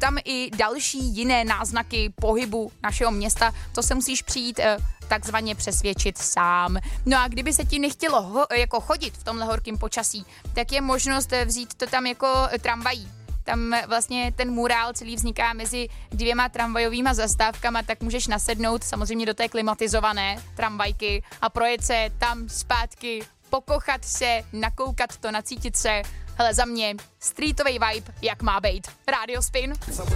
tam i další jiné náznaky pohybu našeho města, to se musíš přijít takzvaně přesvědčit sám. No a kdyby se ti nechtělo jako chodit v tomhle horkém počasí, tak je možnost vzít to tam jako tramvají. Tam vlastně ten murál celý vzniká mezi 2 tramvajovýma zastávkama, tak můžeš nasednout samozřejmě do té klimatizované tramvajky a projet se tam zpátky, pokochat se, nakoukat to, nacítit se. Hele, za mě streetový vibe, jak má bejt. Radio Spin.